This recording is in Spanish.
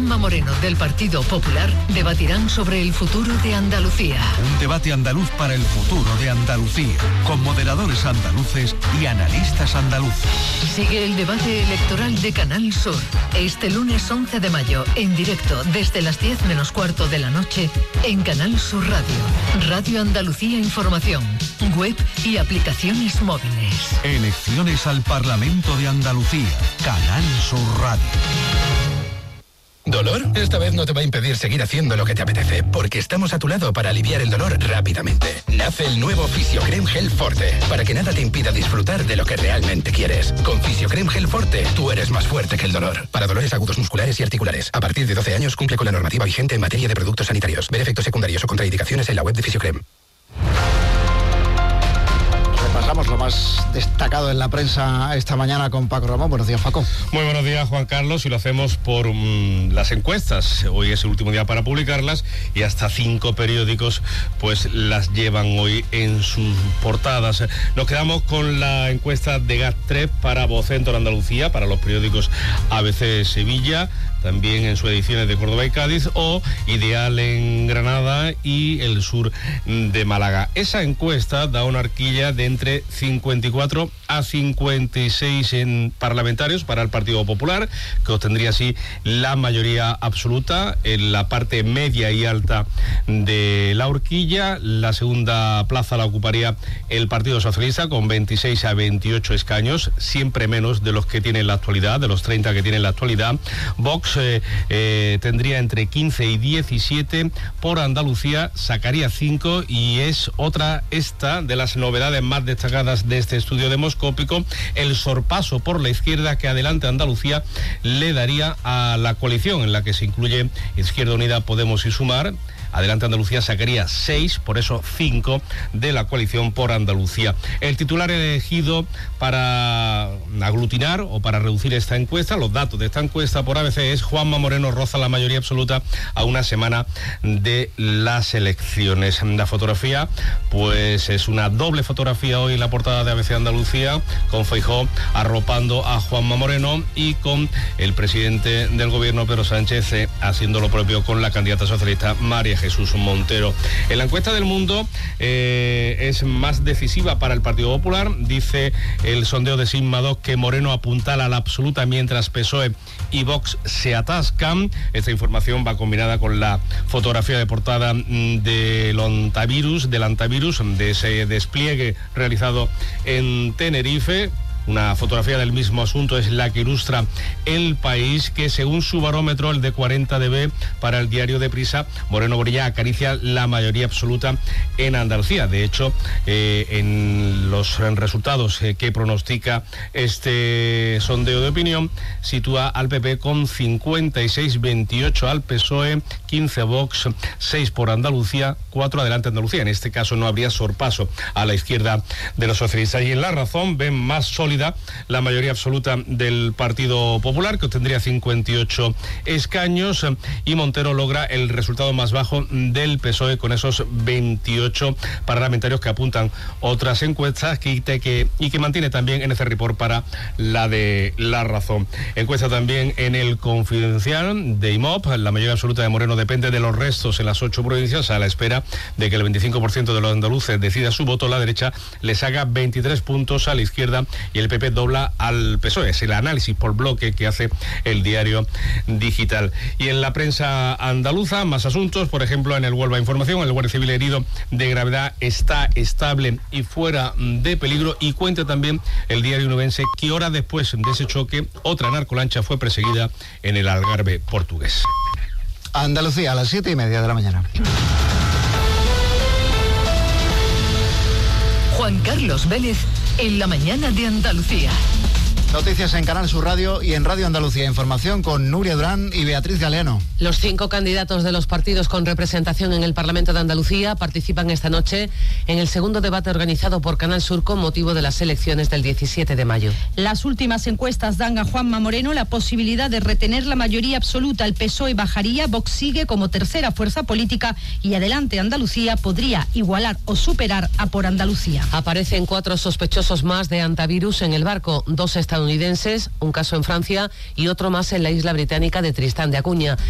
Juanma Moreno del Partido Popular debatirán sobre el futuro de Andalucía. Un debate andaluz para el futuro de Andalucía, con moderadores andaluces y analistas andaluces. Sigue el debate electoral de Canal Sur. Este lunes 11 de mayo, en directo desde las 10 menos cuarto de la noche, en Canal Sur Radio. Radio Andalucía Información, web y aplicaciones móviles. Elecciones al Parlamento de Andalucía. Canal Sur Radio. ¿Dolor? Esta vez no te va a impedir seguir haciendo lo que te apetece, porque estamos a tu lado para aliviar el dolor rápidamente. Nace el nuevo Fisiocrem Gel Forte, para que nada te impida disfrutar de lo que realmente quieres. Con Fisiocrem Gel Forte, tú eres más fuerte que el dolor. Para dolores agudos musculares y articulares. A partir de 12 años cumple con la normativa vigente en materia de productos sanitarios. Ver efectos secundarios o contraindicaciones en la web de Fisiocrem. Repasamos lo más destacado en la prensa esta mañana con Paco Ramón. Buenos días, Paco. Muy buenos días, Juan Carlos, y lo hacemos por las encuestas. Hoy es el último día para publicarlas y hasta 5 periódicos pues las llevan hoy en sus portadas. Nos quedamos con la encuesta de GAT3 para Vocento en Andalucía, para los periódicos ABC Sevilla, también en sus ediciones de Córdoba y Cádiz, o Ideal en Granada y El Sur de Málaga. Esa encuesta da una horquilla de entre 54 a 56 en parlamentarios para el Partido Popular, que obtendría así la mayoría absoluta en la parte media y alta de la horquilla. La segunda plaza la ocuparía el Partido Socialista con 26 a 28 escaños, siempre menos de los que tiene en la actualidad, de los 30 que tiene en la actualidad. Vox tendría entre 15 y 17, por Andalucía sacaría 5, y es otra esta de las novedades más destacadas de este estudio demoscópico, el sorpaso por la izquierda que Adelante Andalucía le daría a la coalición en la que se incluye Izquierda Unida, Podemos y Sumar. Adelante Andalucía sacaría 6, por eso 5 de la coalición por Andalucía. El titular elegido para aglutinar o para reducir esta encuesta, los datos de esta encuesta por ABC, es Juanma Moreno roza la mayoría absoluta a una semana de las elecciones. La fotografía, pues es una doble fotografía hoy en la portada de ABC Andalucía, con Feijóo arropando a Juanma Moreno y con el presidente del gobierno, Pedro Sánchez, haciendo lo propio con la candidata socialista María Jesús Montero. En la encuesta del Mundo es más decisiva para el Partido Popular. Dice el sondeo de Sigma2 que Moreno apuntala a la absoluta mientras PSOE y Vox se atascan. Esta información va combinada con la fotografía de portada del antivirus, de ese despliegue realizado en Tenerife. Una fotografía del mismo asunto es la que ilustra El País, que según su barómetro, el de 40 dB para el diario Deprisa, Moreno Bonilla acaricia la mayoría absoluta en Andalucía. De hecho, en los resultados que pronostica este sondeo de opinión, sitúa al PP con 56, 28 al PSOE, 15 Vox, 6 por Andalucía, 4 Adelante Andalucía. En este caso no habría sorpaso a la izquierda de los socialistas. Y en La Razón ven más sólida la mayoría absoluta del Partido Popular, que obtendría 58 escaños, y Montero logra el resultado más bajo del PSOE con esos 28 parlamentarios que apuntan otras encuestas y que mantiene también en ese report para la de La Razón. Encuesta también en El Confidencial de IMOP. La mayoría absoluta de Moreno depende de los restos en las 8 provincias, a la espera de que el 25% de los andaluces decida su voto. La derecha le saca 23 puntos a la izquierda y el PP dobla al PSOE. Es el análisis por bloque que hace el diario digital. Y en la prensa andaluza, más asuntos. Por ejemplo, en el Huelva Información, el guardia civil herido de gravedad está estable y fuera de peligro. Y cuenta también el diario nubense que horas después de ese choque, otra narcolancha fue perseguida en el Algarve portugués. Andalucía, a las 7:30 de la mañana. Juan Carlos Vélez en la mañana de Andalucía. Noticias en Canal Sur Radio y en Radio Andalucía. Información con Nuria Durán y Beatriz Galeano. Los 5 candidatos de los partidos con representación en el Parlamento de Andalucía participan esta noche en el segundo debate organizado por Canal Sur con motivo de las elecciones del 17 de mayo. Las últimas encuestas dan a Juanma Moreno la posibilidad de retener la mayoría absoluta. El PSOE bajaría, Vox sigue como tercera fuerza política y Adelante Andalucía podría igualar o superar a Por Andalucía. Aparecen 4 sospechosos más de antivirus en el barco, 2 estadounidenses, un caso en Francia y otro más en la isla británica de Tristán de Acuña.